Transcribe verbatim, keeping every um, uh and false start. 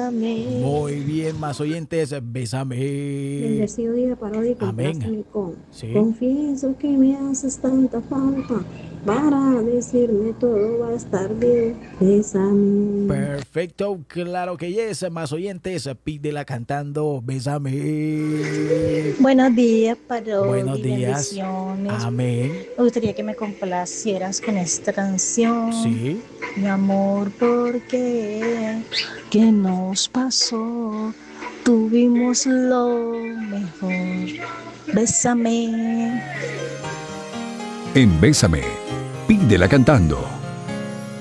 bésame. Muy bien, más oyentes, bésame. Bendecido día para hoy, Amén. compláceme con. Sí. Confieso que me haces tanta falta para decirme todo va a estar bien. Bésame. Perfecto, claro que yes, más oyentes, pídela cantando, bésame. Buenos días, Buenos Parodi, días. bendiciones. Amén. Me gustaría que me complacieras con esta canción. Sí. Mi amor, ¿por qué? ¿Qué nos pasó? Tuvimos lo mejor. Bésame. En Bésame, pídela cantando.